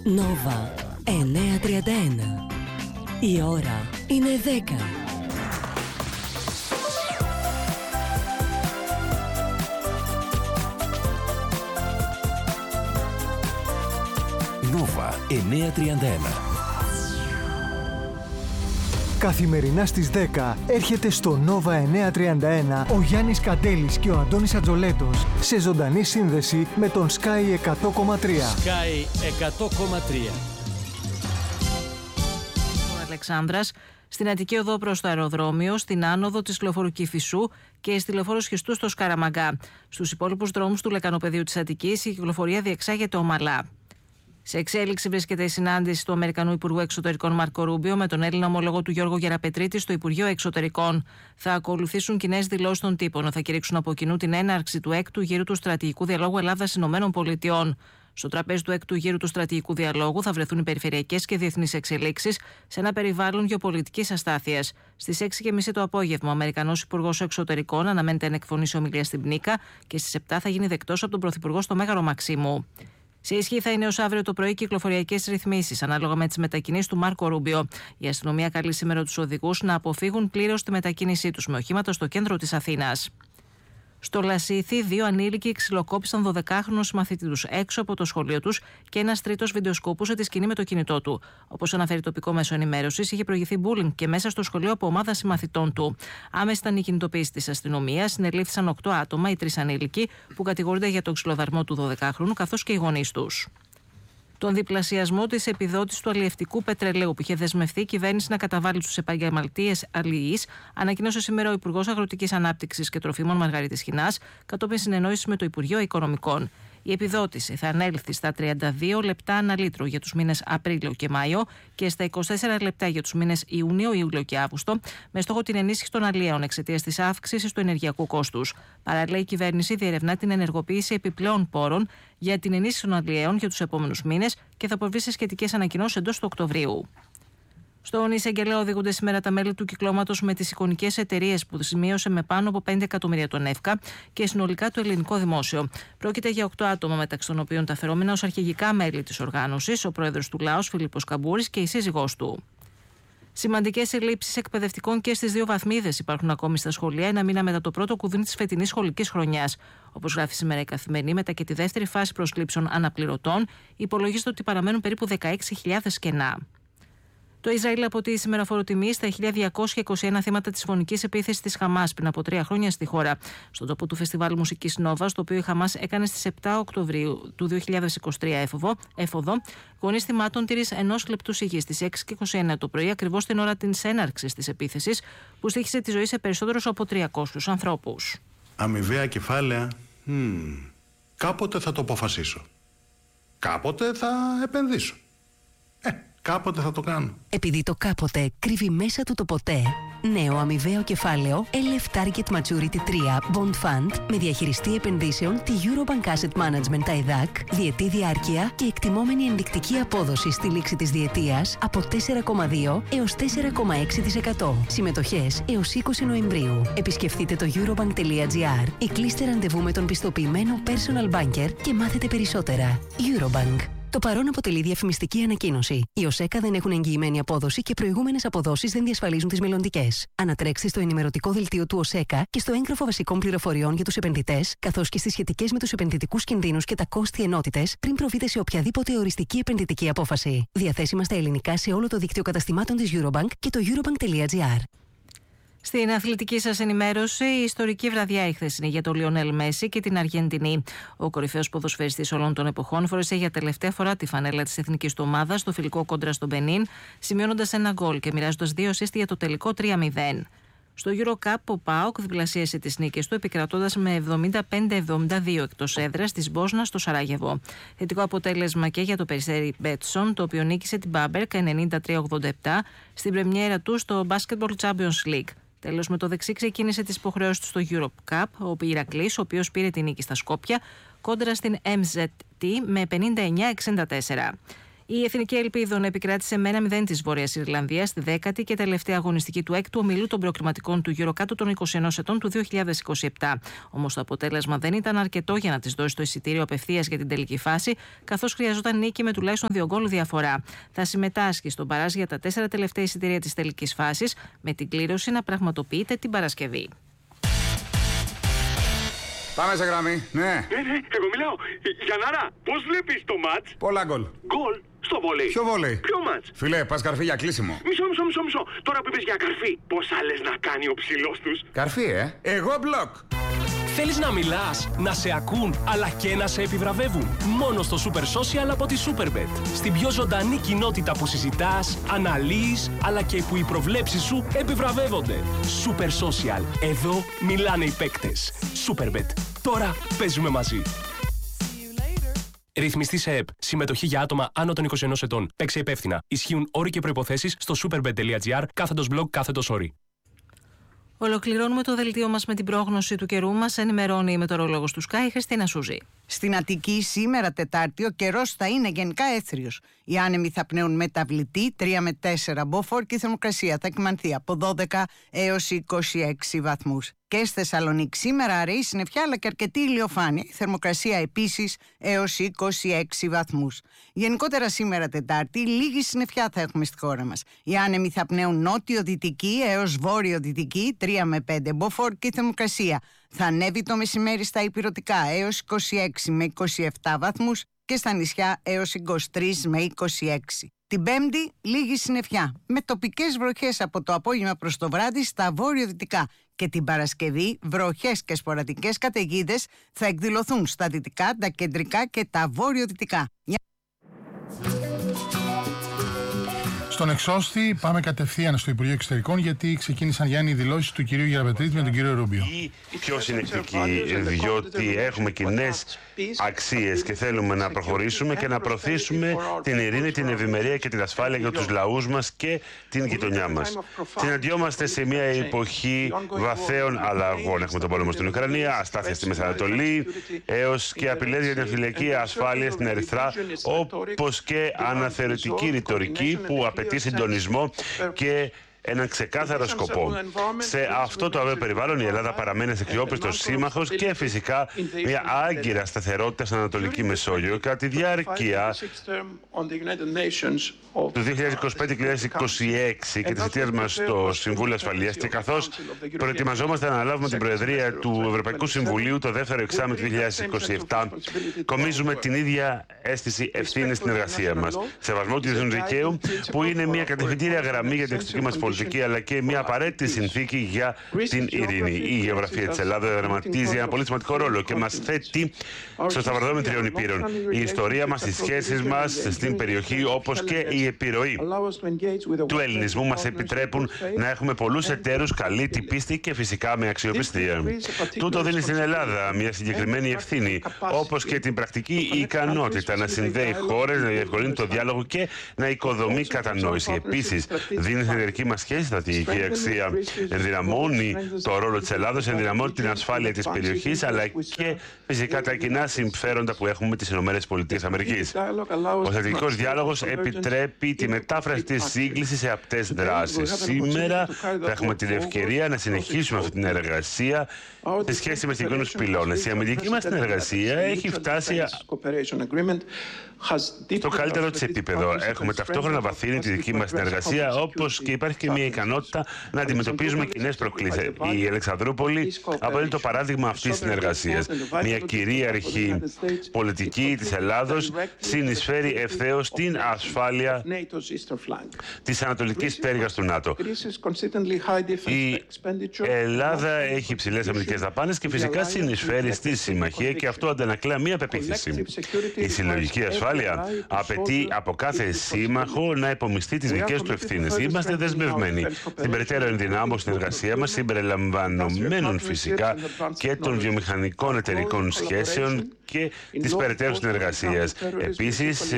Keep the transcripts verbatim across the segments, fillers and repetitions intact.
Νόβα εννιακόσια τριάντα ένα. Η ώρα είναι δέκα. Νόβα εννιακόσια τριάντα ένα. Καθημερινά στις δέκα έρχεται στο Νόβα εννιακόσια τριάντα ένα ο Γιάννης Καντέλης και ο Αντώνης Ατζολέτος σε ζωντανή σύνδεση με τον Sky εκατό κόμμα τρία. Sky εκατό κόμμα τρία. Ο Αλεξάνδρας στην Αττική Οδό προς το αεροδρόμιο, στην άνοδο της λεωφόρου Κηφισού και στη λεωφόρο Σχιστού στο Σκαραμαγκά. Στους υπόλοιπους δρόμους του λεκανοπεδίου της Αττικής η κυκλοφορία διεξάγεται ομαλά. Σε εξέλιξη βρίσκεται η συνάντηση του Αμερικανού Υπουργού Εξωτερικών Μάρκο Ρούμπιο με τον Έλληνα ομόλογο του Γιώργο Γεραπετρίτη στο Υπουργείο Εξωτερικών. Θα ακολουθήσουν κοινές δηλώσεις των τύπων. Θα κηρύξουν από κοινού την έναρξη του έκτου γύρου του στρατηγικού διαλόγου Ελλάδα-ΗΠΑ. Στο τραπέζι του έκτου γύρου του στρατηγικού διαλόγου θα βρεθούν οι περιφερειακές και διεθνείς εξελίξεις σε ένα περιβάλλον γεωπολιτικής αστάθειας. Στις έξι και μισή το απόγευμα, ο Αμερικανός Υπουργός Εξωτερικών αναμένεται να εκφωνήσει ομιλία στην Πνίκα και στις επτά θα γίνει δεκτός από τον Πρωθυπουργό στο Μέγαρο Μαξίμου. Σε ισχύ θα είναι ως αύριο το πρωί κυκλοφοριακές ρυθμίσεις, ανάλογα με τις μετακινήσεις του Μάρκο Ρούμπιο. Η αστυνομία καλεί σήμερα τους οδηγούς να αποφύγουν πλήρως τη μετακίνησή τους με οχήματα στο κέντρο της Αθήνας. Στο Λασίθι, δύο ανήλικοι ξυλοκόπησαν δωδεκάχρονους συμμαθητή έξω από το σχολείο τους και ένας τρίτος βιντεοσκοπούσε τη σκηνή με το κινητό του. Όπως αναφέρει τοπικό μέσο ενημέρωσης, είχε προηγηθεί bullying και μέσα στο σχολείο από ομάδα συμμαθητών του. Άμεσα ήταν η κινητοποίηση της αστυνομίας, συνελήφθησαν οκτώ άτομα, οι τρεις ανήλικοι, που κατηγορούνται για τον ξυλοδαρμό του δωδεκάχρονου, καθώς και οι γονείς τους. Τον διπλασιασμό της επιδότησης του αλλιευτικού πετρελαίου που είχε δεσμευτεί η κυβέρνηση να καταβάλει στους επαγγελματίες αλλιείς, ανακοίνωσε σήμερα ο Υπουργός Αγροτικής Ανάπτυξης και Τροφίμων Μαργαρίτης Χινάς, κατόπιν συνεννόησης με το Υπουργείο Οικονομικών. Η επιδότηση θα ανέλθει στα τριάντα δύο λεπτά ανά λίτρο για τους μήνες Απρίλιο και Μάιο και στα είκοσι τέσσερα λεπτά για τους μήνες Ιούνιο, Ιούλιο και Αύγουστο, με στόχο την ενίσχυση των αλλιέων εξαιτίας της αύξησης του ενεργειακού κόστους. Παράλληλα, η κυβέρνηση διερευνά την ενεργοποίηση επιπλέον πόρων για την ενίσχυση των αλλιέων για τους επόμενους μήνες και θα προβεί σε σχετικές ανακοινώσεις εντός του Οκτωβρίου. Στον Εισαγγελέα οδηγούνται σήμερα τα μέλη του κυκλώματος με τις εικονικές εταιρείες που σημείωσε με πάνω από πέντε εκατομμύρια τον ΕΦΚΑ και συνολικά το ελληνικό δημόσιο. Πρόκειται για οκτώ άτομα, μεταξύ των οποίων τα φερόμενα ως αρχηγικά μέλη της οργάνωσης, ο πρόεδρος του ΛΑΟΣ Φίλιππος Καμπούρης και η σύζυγός του. Σημαντικές ελλείψεις εκπαιδευτικών και στις δύο βαθμίδες υπάρχουν ακόμη στα σχολεία, ένα μήνα μετά το πρώτο κουδούνι της φετινής σχολικής χρονιάς. Όπως γράφει σήμερα η Καθημερινή, μετά και τη δεύτερη φάση προσλήψεων αναπληρωτών, υπολογίζεται ότι παραμένουν περίπου δεκαέξι χιλιάδες κενά. Το Ισραήλ αποτείει σήμερα φοροτιμή στα χίλια διακόσια είκοσι ένα θύματα της φωνικής επίθεσης της Χαμάς πριν από τρία χρόνια στη χώρα. Στον τόπο του φεστιβάλ μουσικής Νόβα, το οποίο η Χαμάς έκανε στις επτά Οκτωβρίου του δύο χιλιάδες είκοσι τρία έφοδο, έφοδο γονείς θυμάτων τήρησε ενός λεπτού σιγής στις έξι και είκοσι ένα το πρωί, ακριβώς την ώρα της έναρξης της επίθεσης, που στοίχησε τη ζωή σε περισσότερους από τριακόσιους ανθρώπους. Αμοιβαία κεφάλαια. Hmm. Κάποτε θα το αποφασίσω. Κάποτε θα επενδύσω. Ε, κάποτε θα το κάνω. Επειδή το κάποτε κρύβει μέσα του το ποτέ. Νέο αμοιβαίο κεφάλαιο ελ εφ Target Maturity τρία Bond Fund με διαχειριστή επενδύσεων τη Eurobank Asset Management τα ΕΔΑΚ, διετή διάρκεια και εκτιμόμενη ενδεικτική απόδοση στη λήξη της διετίας από τέσσερα κόμμα δύο έως τέσσερα κόμμα έξι τοις εκατό. Συμμετοχές έως είκοσι Νοεμβρίου. Επισκεφτείτε το eurobank τελεία gr ή κλείστε ραντεβού με τον πιστοποιημένο personal banker και μάθετε περισσότερα. Eurobank. Το παρόν αποτελεί διαφημιστική ανακοίνωση. Οι ΟΣΕΚΑ δεν έχουν εγγυημένη απόδοση και προηγούμενες αποδόσεις δεν διασφαλίζουν τις μελλοντικές. Ανατρέξτε στο ενημερωτικό δελτίο του ΟΣΕΚΑ και στο έγγραφο βασικών πληροφοριών για τους επενδυτές, καθώς και στις σχετικές με τους επενδυτικούς κινδύνους και τα κόστη ενότητες, πριν προβείτε σε οποιαδήποτε οριστική επενδυτική απόφαση. Διαθέσιμα στα ελληνικά σε όλο το δίκτυο καταστημάτων της Eurobank και το eurobank τελεία gr. Στην αθλητική σας ενημέρωση, η ιστορική βραδιά η χθεσινή για τον Λιονέλ Μέση και την Αργεντινή. Ο κορυφαίος ποδοσφαιριστής όλων των εποχών φόρεσε για τελευταία φορά τη φανέλα της εθνικής του ομάδας στο φιλικό κόντρα στον Μπενίν, σημειώνοντας ένα γκολ και μοιράζοντας δύο assist για το τελικό τρία μηδέν. Στο EuroCup, ο ΠΑΟΚ διπλασίασε τις νίκες του, επικρατώντας με εβδομήντα πέντε εβδομήντα δύο εκτός έδρας της Μπόσνα στο Σαράγεβο. Θετικό αποτέλεσμα και για το Περιστέρι Μπέτσον, το οποίο νίκησε την Μπάμπερκ ενενήντα τρία ογδόντα επτά στην πρεμιέρα του στο Basketball Champions League. Τέλος, με το δεξί ξεκίνησε τις υποχρεώσεις του στο EuroCup ο Ηρακλής, ο οποίος πήρε τη νίκη στα Σκόπια κόντρα στην εμ ζετ τι με πενήντα εννιά εξήντα τέσσερα. Η Εθνική Ελπίδων επικράτησε με ένα μηδέν της Βόρειας Ιρλανδίας στη δέκατη και τελευταία αγωνιστική του έκτου ομιλού των προκριματικών του Euro κάτω των είκοσι ενός ετών του δύο χιλιάδες είκοσι επτά. Όμως το αποτέλεσμα δεν ήταν αρκετό για να της δώσει το εισιτήριο απευθείας για την τελική φάση, καθώς χρειαζόταν νίκη με τουλάχιστον δύο γκολ διαφορά. Θα συμμετάσχει στον παράζ για τα τέσσερα τελευταία εισιτήρια της τελικής φάσης, με την κλήρωση να πραγματοποιείται την Παρασκευή. Πάμε σε γραμμή, ναι. Ναι, ναι, εγώ μιλάω. Γιαννάρα, πώς βλέπεις το μάτς? Πολλά γκολ. Γκολ στο βόλεϊ. Ποιο βόλεϊ? Ποιο μάτς? Φίλε, πας καρφί για κλείσιμο. Μισό, μισό, μισό, μισό. Τώρα που είπες για καρφί, πόσα λες να κάνει ο ψηλός τους? Καρφί, ε. Εγώ μπλοκ. Θέλεις να μιλάς, να σε ακούν, αλλά και να σε επιβραβεύουν. Μόνο στο Super Social από τη Superbet. Στην πιο ζωντανή κοινότητα που συζητάς, αναλύεις, αλλά και που οι προβλέψεις σου επιβραβεύονται. Super Social. Εδώ μιλάνε οι παίκτες. Superbet. Τώρα παίζουμε μαζί. Ρυθμιστή σε ΕΠ. Συμμετοχή για άτομα άνω των είκοσι ενός ετών. Παίξε υπεύθυνα. Ισχύουν όροι και προϋποθέσεις στο superbet.gr κάθετος blog κάθετος όροι. Ολοκληρώνουμε το δελτίο μας με την πρόγνωση του καιρού μας. Ενημερώνει η μετεωρολόγος του Sky, Χριστίνα Σούζη. Στην Αττική σήμερα Τετάρτη ο καιρός θα είναι γενικά έθριος. Οι άνεμοι θα πνέουν μεταβλητή τρία με τέσσερα μποφόρ και η θερμοκρασία θα εκμανθεί από δώδεκα έως είκοσι έξι βαθμούς. Και στη Θεσσαλονίκη σήμερα αραιή συννεφιά αλλά και αρκετή ηλιοφάνεια. Η θερμοκρασία επίσης έως είκοσι έξι βαθμούς. Γενικότερα σήμερα Τετάρτη λίγη συννεφιά θα έχουμε στη χώρα μας. Οι άνεμοι θα πνέουν νότιο-δυτική έως βόρειο-δυτική τρία με πέντε μποφόρ και η θερμοκρασία θα ανέβει το μεσημέρι στα ηπειρωτικά έως είκοσι έξι με είκοσι επτά βαθμούς και στα νησιά έως είκοσι τρία με είκοσι έξι. Την Πέμπτη λίγη συννεφιά με τοπικές βροχές από το απόγευμα προς το βράδυ στα βόρειο-δυτικά. Και την Παρασκευή βροχές και σποραδικές καταιγίδες θα εκδηλωθούν στα δυτικά, τα κεντρικά και τα βόρειο-δυτικά. Στον εξώστη πάμε κατευθείαν στο Υπουργείο Εξωτερικών, γιατί ξεκίνησαν, Γιάννη, οι δηλώσεις του κυρίου Γεραπετρίτη με τον κύριο Ρούμπιο. Πιο συνεκτική, διότι έχουμε κοινές αξίες και θέλουμε να προχωρήσουμε και να προωθήσουμε την ειρήνη, την ευημερία και την ασφάλεια για τους λαούς μας και την γειτονιά μας. Συναντιόμαστε σε μια εποχή βαθέων αλλαγών. Έχουμε τον πόλεμο στην Ουκρανία, αστάθεια στη Μεσανατολή, έως και απειλές για την φυλακή ασφάλεια στην Ερυθρά, όπως και αναθεωρητική ρητορική που απαιτεί συντονισμό και έναν ξεκάθαρο σκοπό. Σε αυτό το αβέβαιο περιβάλλον η Ελλάδα παραμένει αξιόπιστος σύμμαχος και φυσικά μια άγκυρα σταθερότητα στην Ανατολική Μεσόγειο. Κατά τη διάρκεια του δύο χιλιάδες είκοσι πέντε με δύο χιλιάδες είκοσι έξι και της θητείας μας στο Συμβούλιο Ασφαλείας και καθώς προετοιμαζόμαστε να αναλάβουμε την Προεδρία του Ευρωπαϊκού Συμβουλίου το δεύτερο εξάμηνο του δύο χιλιάδες είκοσι επτά, κομίζουμε την ίδια αίσθηση ευθύνης στην εργασία μας. Σεβασμό του διεθνούς δικαίου, που είναι μια κατευθυντήρια γραμμή για την εξωτερική μας πολιτική, αλλά και μια απαραίτητη συνθήκη για την ειρήνη. Η γεωγραφία της Ελλάδας δραματίζει ένα πολύ σημαντικό ρόλο και μας θέτει στο σταυροδρόμι τριών υπήρων. Η ιστορία μας, οι σχέσεις μας στην περιοχή, όπως και η επιρροή του ελληνισμού μας επιτρέπουν να έχουμε πολλούς εταίρους καλή την πίστη και φυσικά με αξιοπιστία. Τούτο δίνει στην Ελλάδα μια συγκεκριμένη ευθύνη, όπως και την πρακτική ικανότητα να συνδέει χώρες, να διευκολύνει το διάλογο και να οικοδομεί κατανόηση. Επίσης, δίνει στην εταιρική μας σχέση στρατηγική αξία. Ενδυναμώνει το ρόλο της Ελλάδος, ενδυναμώνει την ασφάλεια της περιοχής, αλλά και φυσικά τα κοινά συμφέροντα που έχουμε με τις ΗΠΑ. Ο στρατηγικός διάλογος επιτρέπει τη μετάφραση της σύγκλησης σε απτές δράσεις. Σήμερα θα έχουμε την ευκαιρία να συνεχίσουμε αυτή την εργασία σε σχέση με συγκεκριμένους πυλώνες. Η αμυντική μας συνεργασία έχει φτάσει στο καλύτερο της επίπεδο. Έχουμε ταυτόχρονα βαθύνει τη δική μας συνεργασία, όπως και υπάρχει και μια ικανότητα να αντιμετωπίζουμε κοινές προκλήσεις. Η Αλεξανδρούπολη αποτελεί το παράδειγμα αυτής της συνεργασίας. Μια κυρίαρχη πολιτική της Ελλάδος συνεισφέρει ευθέως στην ασφάλεια της ανατολικής πτέρυγας του ΝΑΤΟ. Η Ελλάδα έχει υψηλές αμυντικές δαπάνες και φυσικά συνεισφέρει στη συμμαχία, και αυτό αντανακλά μια πεποίθηση. Η συλλογική ασφάλεια απαιτεί από κάθε σύμμαχο να υπομειστεί τις δικές του ευθύνες. Είμαστε δεσμευμένοι στην περαιτέρω ενδυνάμωση συνεργασία μας, συμπεριλαμβανομένων φυσικά και των βιομηχανικών εταιρικών σχέσεων και της περαιτέρω συνεργασίας. Επίσης,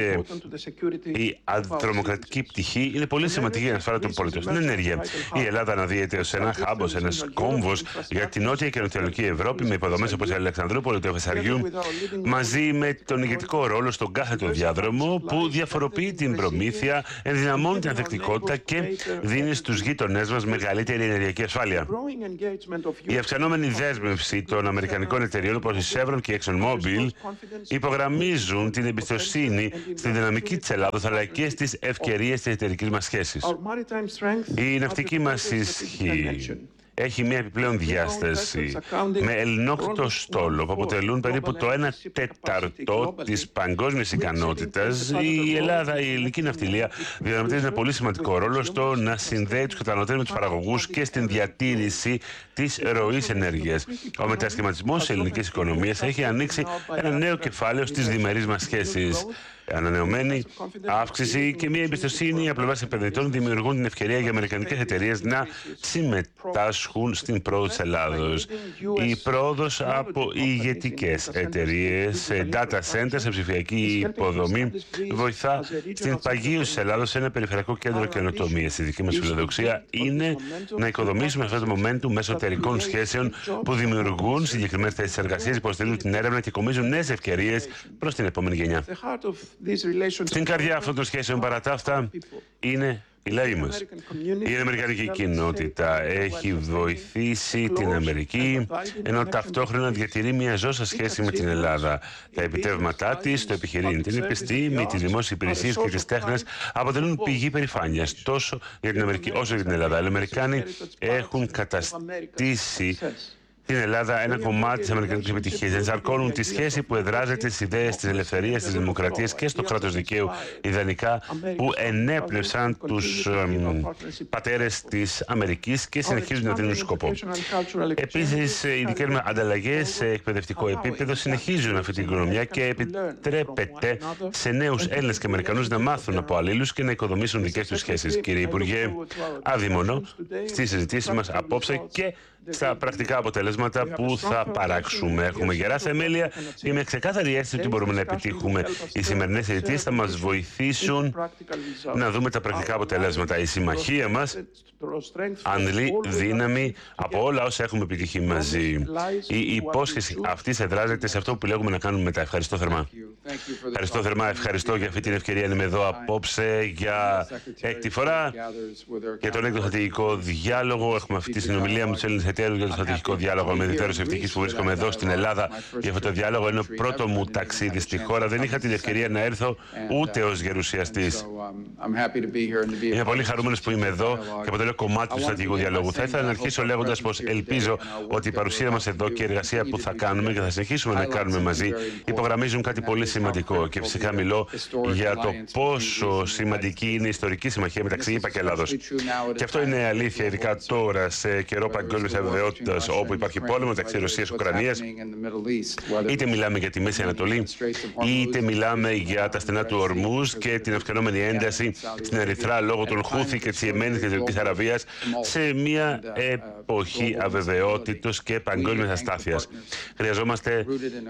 η αντιτρομοκρατική πτυχή είναι πολύ σημαντική για την ασφάλεια των πολιτών. Στην ενέργεια, η Ελλάδα αναδύεται ως ένα χάμπος, ένας κόμβος για την νότια και νοτιοανατολική Ευρώπη, με υποδομές όπως η Αλεξανδρούπολη, του Φεσσαριού, μαζί με τον ηγετικό ρόλο στον κάθετο διάδρομο που διαφοροποιεί την προμήθεια, ενδυναμώνει την ανθεκτικότητα και δίνει στους γείτονές μας μεγαλύτερη ενεργειακή ασφάλεια. Η αυξανόμενη δέσμευση των αμερικανικών εταιριών όπως η Chevron και η ExxonMobil υπογραμμίζουν την εμπιστοσύνη στη δυναμική της Ελλάδος αλλά και στις ευκαιρίες της εταιρικής μας σχέσης. Η ναυτική μας ισχύ έχει μια επιπλέον διάσταση με ελληνόκτητο στόλο που αποτελούν περίπου το ένα τέταρτο της παγκόσμιας ικανότητας. Η Ελλάδα, η ελληνική ναυτιλία διαδραματίζει ένα πολύ σημαντικό ρόλο στο να συνδέει τους καταναλωτές με τους παραγωγούς και στην διατήρηση της ροής ενέργειας. Ο μετασχηματισμός της ελληνικής οικονομίας έχει ανοίξει ένα νέο κεφάλαιο στις διμερείς μας σχέσεις. Ανανεωμένη αύξηση και μια εμπιστοσύνη από πλευράς επενδυτών δημιουργούν την ευκαιρία για αμερικανικές εταιρείες να συμμετάσχουν στην πρόοδο της Ελλάδος. Η πρόοδος από ηγετικές εταιρείες, data centers, σε ψηφιακή υποδομή, βοηθά στην παγίωση της Ελλάδος σε ένα περιφερειακό κέντρο καινοτομίας. Η δική μας φιλοδοξία είναι να οικοδομήσουμε αυτό το momentum μέσω εταιρικών σχέσεων που δημιουργούν συγκεκριμένες θέσεις εργασίας, υποστηρίζουν την έρευνα και κομίζουν νέες ευκαιρίες προς την επόμενη γενιά. Στην καρδιά αυτών των σχέσεων, παρά τα αυτά, είναι οι λαοί μας. Η αμερικανική κοινότητα έχει βοηθήσει την Αμερική, ενώ ταυτόχρονα διατηρεί μια ζώσα σχέση με την Ελλάδα. Τα επιτεύγματά της, το επιχειρήν, την επιστήμη, τις δημόσιες υπηρεσίες και τις τέχνες αποτελούν πηγή περηφάνειας τόσο για την Αμερική όσο για την Ελλάδα. Οι Αμερικάνοι έχουν καταστήσει την Ελλάδα ένα κομμάτι της αμερικανικής επιτυχίας. Ενσαρκώνουν τη σχέση που εδράζεται στις ιδέες της ελευθερίας, της δημοκρατίας και στο κράτος δικαίου, ιδανικά που ενέπνευσαν τους εμ, πατέρες της Αμερικής και συνεχίζουν να δίνουν σκοπό. Επίσης, οι δικές μας ανταλλαγές σε εκπαιδευτικό επίπεδο συνεχίζουν αυτή την οικονομία και επιτρέπεται σε νέους Έλληνες και Αμερικανούς να μάθουν από αλλήλους και να οικοδομήσουν δικές τους σχέσεις. Κύριε Υπουργέ, αδειμονώ στις συζητήσεις μας απόψε και στα πρακτικά αποτελέσματα που θα παράξουμε. Έχουμε γερά θεμέλια και με ξεκάθαρη αίσθηση ότι μπορούμε να επιτύχουμε. Οι σημερινές συζητήσεις θα μας βοηθήσουν να δούμε τα πρακτικά αποτελέσματα. Η συμμαχία μας αντλεί δύναμη από όλα όσα έχουμε επιτύχει μαζί. Η υπόσχεση αυτή εδράζεται σε αυτό που επιλέγουμε να κάνουμε μετά. Ευχαριστώ θερμά. Ευχαριστώ θερμά. Ευχαριστώ για αυτή την ευκαιρία να είμαι εδώ απόψε για έκτη φορά για τον έκτο στρατηγικό διάλογο. Έχουμε αυτή τη συνομιλία με τους Έλληνες εταίρους για τον στρατηγικό διάλογο. Είμαι ιδιαίτερος ευτυχής που βρίσκομαι εδώ στην Ελλάδα για αυτό το διάλογο. Είναι το πρώτο μου ταξίδι στη χώρα. Δεν είχα την ευκαιρία να έρθω ούτε ως γερουσιαστής. Είμαι πολύ χαρούμενος που είμαι εδώ και αποτελώ κομμάτι του στρατηγικού διαλόγου. Θα ήθελα να αρχίσω λέγοντας πως ελπίζω ότι η παρουσία μας εδώ και η εργασία που θα κάνουμε και θα συνεχίσουμε να κάνουμε μαζί υπογραμμίζουν κάτι πολύ σημαντικό. Και φυσικά μιλώ για το πόσο σημαντική είναι η ιστορική συμμαχία μεταξύ ΗΠΑ και Ελλάδος. Και αυτό είναι αλήθεια, ειδικά τώρα σε καιρό παγκόσμιας αβεβαιότητας, όπου υπάρχει πόλεμο μεταξύ Ρωσίας και Ουκρανίας. Είτε μιλάμε για τη Μέση Ανατολή, είτε μιλάμε για τα στενά του Ορμούζ και την αυξανόμενη ένταση στην Ερυθρά λόγω των Χούθη και της Ιεμένης και της Δυτικής Αραβίας, σε μια εποχή αβεβαιότητος και παγκόσμιας αστάθειας. Χρειαζόμαστε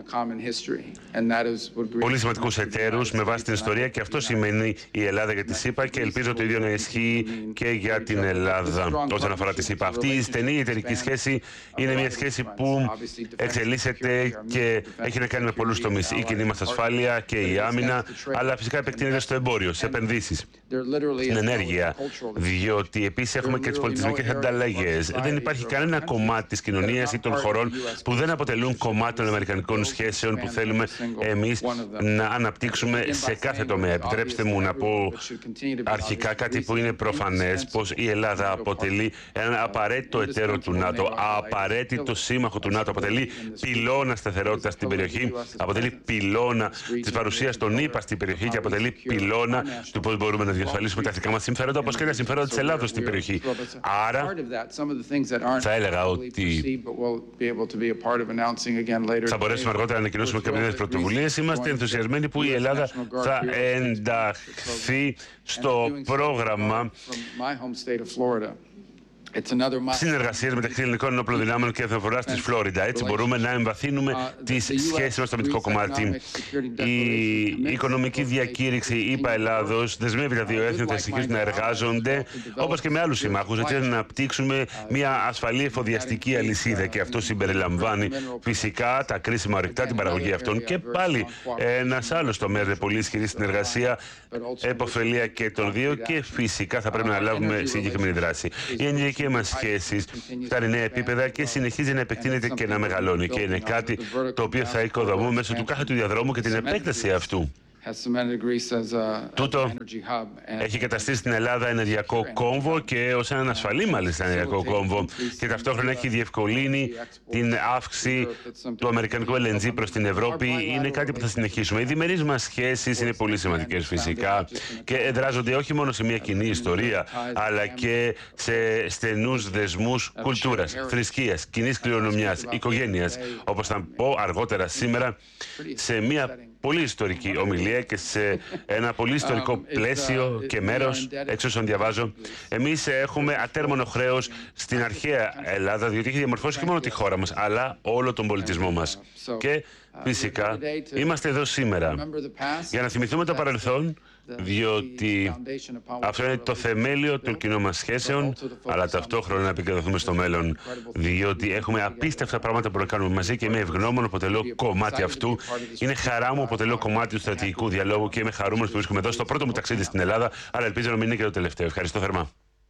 πολύ σημαντικούς εταίρους με βάση την ιστορία και αυτό σημαίνει η Ελλάδα για τη ΣΥΠΑ και ελπίζω το ίδιο να ισχύει και για την Ελλάδα όσον αφορά τη ΣΥΠΑ. Αυτή η στενή εταιρική σχέση είναι μια σχέση που εξελίσσεται και έχει να κάνει με πολλούς τομείς. Η κοινή μας ασφάλεια και η άμυνα, αλλά φυσικά επεκτείνεται στο εμπόριο, σε επενδύσεις, στην ενέργεια, διότι επίσης έχουμε και τις πολιτισμικές ανταλλαγές. Δεν υπάρχει κανένα κομμάτι της κοινωνίας ή των χωρών που δεν αποτελούν κομμάτι των αμερικανικών σχέσεων που θέλουμε εμείς να αναπτύξουμε σε κάθε τομέα. Επιτρέψτε μου να πω αρχικά κάτι που είναι προφανές, πως η Ελλάδα αποτελεί ένα απαραίτητο εταίρο του ΝΑΤΟ, απαραίτητο σύμμαχο του ΝΑΤΟ, αποτελεί πυλώνα σταθερότητας στην περιοχή, αποτελεί πυλώνα της παρουσίας των ΗΠΑ στην περιοχή και αποτελεί πυλώνα του πώς μπορούμε να διασφαλίσουμε τα εθνικά μας συμφέροντα, όπως και τα συμφέροντα της Ελλάδος στην περιοχή. Άρα, θα έλεγα ότι θα μπορέσουμε αργότερα να ανακοινώσουμε κάποιες πρωτοβουλίες. Είμαστε ενθουσιασμένοι που η Ελλάδα θα ενταχθεί στο πρόγραμμα συνεργασίες μεταξύ ελληνικών ενόπλων δυνάμεων και εθνοφοράς της Φλόριντα. Έτσι μπορούμε να εμβαθύνουμε τις σχέσεις μας στο αμυντικό κομμάτι. Η οικονομική διακήρυξη ΗΠΑ Ελλάδος δεσμεύει τα δύο έθνη ότι θα συνεχίσουν να εργάζονται, όπως και με άλλους συμμάχους, έτσι να αναπτύξουμε μια ασφαλή εφοδιαστική αλυσίδα. Και αυτό συμπεριλαμβάνει φυσικά τα κρίσιμα ορυκτά, την παραγωγή αυτών. Και πάλι ένας άλλος τομέας με πολύ ισχυρή συνεργασία, επωφελία και των δύο. Και φυσικά θα πρέπει να λάβουμε συγκεκριμένη δράση. Η ενεργειακή μας σχέση φτάνει νέα επίπεδα και συνεχίζει να επεκτείνεται και να μεγαλώνει. Και είναι κάτι το οποίο θα οικοδομούμε μέσω του κάθε του διαδρόμου και την επέκταση αυτού. Τούτο έχει καταστήσει στην Ελλάδα ενεργειακό κόμβο και ως έναν ασφαλή μάλιστα ενεργειακό κόμβο, και ταυτόχρονα έχει διευκολύνει την αύξηση του αμερικανικού ελ εν τζι προς την Ευρώπη. Είναι κάτι που θα συνεχίσουμε. Οι διμερείς μας σχέσεις είναι πολύ σημαντικές φυσικά και εδράζονται όχι μόνο σε μια κοινή ιστορία, αλλά και σε στενούς δεσμούς κουλτούρας, θρησκείας, κοινής κληρονομιάς, οικογένειας, όπως θα πω αργότερα σήμερα σε μια πολύ ιστορική ομιλία και σε ένα πολύ ιστορικό πλαίσιο και μέρος, έξω όσων διαβάζω. Εμείς έχουμε ατέρμονο χρέος στην αρχαία Ελλάδα, διότι έχει διαμορφώσει και μόνο τη χώρα μας, αλλά όλο τον πολιτισμό μας. Και φυσικά είμαστε εδώ σήμερα για να θυμηθούμε το παρελθόν, διότι αυτό είναι το θεμέλιο των κοινών μας σχέσεων, αλλά ταυτόχρονα να επικεντρωθούμε στο μέλλον, διότι έχουμε απίστευτα πράγματα που να κάνουμε μαζί και είμαι ευγνώμων, αποτελώ κομμάτι αυτού. Είναι χαρά μου, αποτελώ κομμάτι του στρατηγικού διαλόγου και είμαι χαρούμενος που βρίσκομαι εδώ στο πρώτο μου ταξίδι στην Ελλάδα, αλλά ελπίζω να μην είναι και το τελευταίο. Ευχαριστώ θερμά.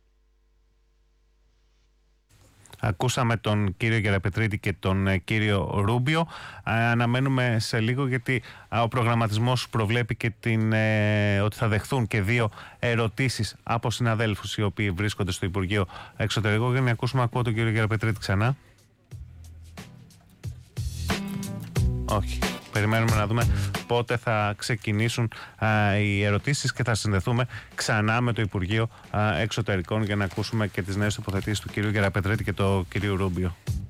Ακούσαμε τον κύριο Γεραπετρίτη και τον κύριο Ρούμπιο. Αναμένουμε σε λίγο, γιατί ο προγραμματισμός προβλέπει και την, ε, ότι θα δεχθούν και δύο ερωτήσεις από συναδέλφους οι οποίοι βρίσκονται στο Υπουργείο Εξωτερικών. Για να ακούσουμε, ακούω τον κύριο Γεραπετρίτη ξανά. Όχι. Περιμένουμε να δούμε πότε θα ξεκινήσουν α, οι ερωτήσεις και θα συνδεθούμε ξανά με το Υπουργείο α, Εξωτερικών για να ακούσουμε και τις νέες τοποθετήσεις του κυρίου Γεραπετρίτη και του κυρίου Ρούμπιο.